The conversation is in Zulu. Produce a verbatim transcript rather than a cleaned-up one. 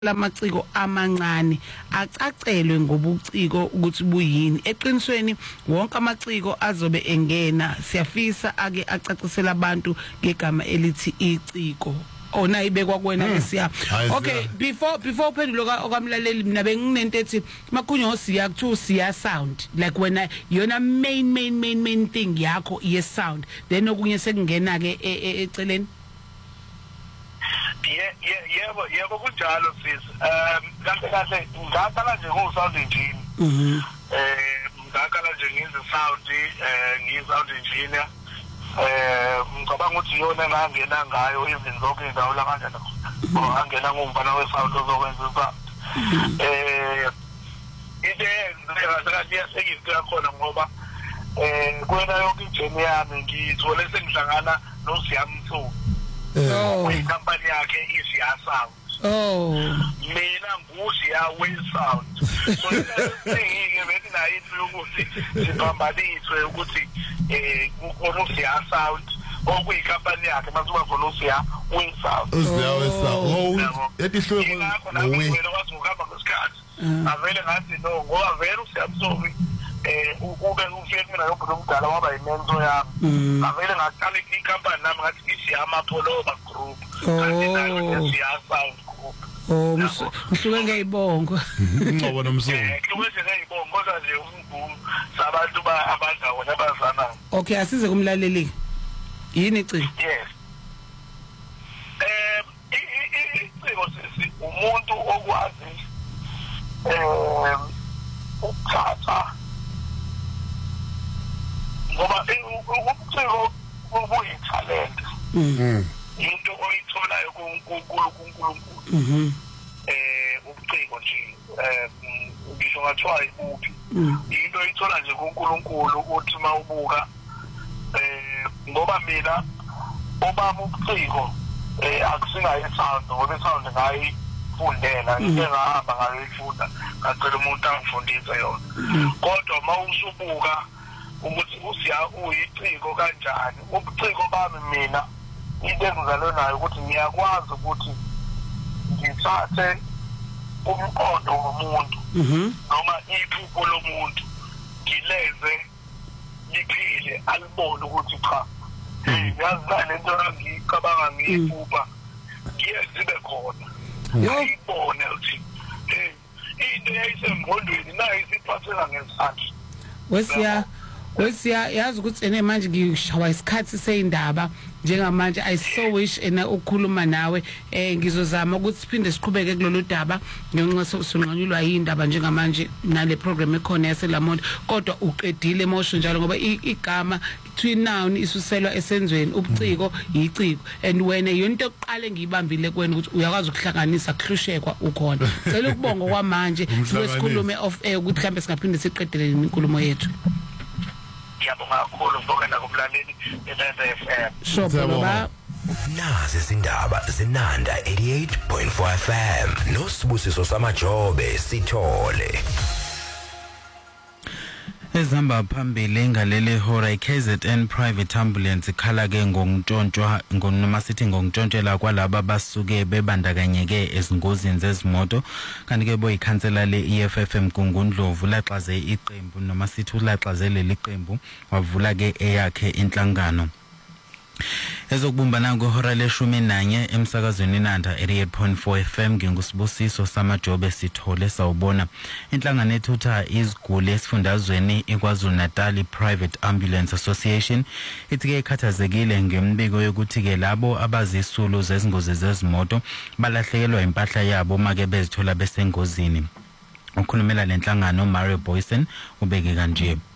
lamaciko amancane acacelwe ngobuciko ukuthi buyini eqinisweni wonke amaciko azobe engena siyafisa ake acacisela abantu ngegama elithi iciko ona ibekwa kwena lesiya okay before before uphendulo okamlaleli mina benginento ethi makhunyo siya kuthu siya sound like wena yona main main main main thing yakho ye sound then okunye sekungena ke eceleni Yeah, yeah, yebo yebo kunjalo sis. Um kahle kahle ngaqala nje ngo sound engineer. Mhm. Eh ngaqala nje ngize sound eh ngize sound engineer. Eh ngicabanga ukuthi yona ngangena ngayo izinto zonke indawo la kanjalo. Oh angena ngumfana we sound ozokwenza uba. Eh ide ngizeka siyasekizwe khona ngoba eh kwena yonke ijeni yami ngithole sengihlangana noSiyamthu. Oh, company yakhe isiya sound. Oh, Mina ngusiya we sound. So ngeke bena into ukuthi sibambaliswe ukuthi eh usiya sound okuyi company yakhe masuka khona usiya we sound. Usiya we sound. Oh, etihlwe ngowe. Wena wathi ukuhamba ngesikhathi. Avele ngathi no ngoba vele uSiyamthu eh ube ufike mina yobho omdala waba imento yami avele ngaqala icompany nami ngathi isiyama Poloba group kanti nayo isiya sound group oh msuke ngeyibongo ngoba nomsuku eh kuwese ngeyibongo kodwa nje umgumu sabantu ba abadlawo nabazana okay asize kumlaleli yini ici yes eh iciko sisi umuntu okwazi eh ukuthatha ngoba ubuciko buyitalent mhm into oyitholayo kuNkulunkulu kuNkulunkulu mhm eh ubuciko nje eh ngisho ngathiwa ibuphi into oyithola nje kuNkulunkulu uthi mawubuka eh ngoba mina obaba ubuciko eh akusingayi sound ngoba sound ngayi fundela ngeke ngahamba ngayifunda ngacela umuntu angifundise yona kodwa mawusubuka ukuthi usiya uyiciko kanjani ubuciko bami mina into engizalwe nayo ukuthi ngiyakwazi ukuthi ngithathe umqondo womuntu noma iphupho lomuntu ngileze liphile alibone ukuthi cha yazi lento ngicabanga ngiyiphupha ngiyezibe khona ngiyibone ukuthi into yayisemngondweni nayo isiphatheka ngesandla wesiya wesiya yazi ukuthi ene manje ngishawa isikhathi seindaba njengamanje I so wish ena ukukhuluma nawe eh ngizozama ukuthi siphinde siqhubeke kulolu daba ngenxa sonqanyulwa yindaba njengamanje nale program ekhona yaseLamonde kodwa uqedile emotion njalo ngoba igama between noun isuselwa esenzweni ubuciko yiciko and wena yonto yokuqala ngiyibambile kwena ukuthi uyakwazi ukuhlanganisa kuhlushekwa ukhona cela ukubonga kwamanje sikhulume off air ukuthi mhlambe singaphinde siqedele inkulumo yethu ngiyabonga kakhulu ngibonga kumlaleli eNanda F M. Shopoloba nazi izindaba zenanda eighty-eight point four F M noSibusiso Samajobe sithole ezihamba phambili ngaleli hora iK Z N private ambulance ikhala ke ngontshontshwa ngonoma sithi ngontshontshela kwalaba basuke bebandakanyeke ezingozini zezimoto kanti ke boyikhansela le E F F Mgungundlovu laxaze iqembu noma sithi ulaxazele liqembu wavula ke eyakhe inhlangano ezokubumbana ngohora leshumi nanye emsakazweni Nanda eighty-eight point four F M nginguSibusiso Samajobe sithole sawubona inhlangano ethutha iziguli esifundazweni iKwaZulu Natal Private Ambulance Association ithi ke ikhathazekile ngembiko yokuthi ke labo abazisulu zezingozi zezimoto balahlekelwa impahla yabo make bezithola besengozini ukhulumela lenhlangano Mario Boysen ubeke kanje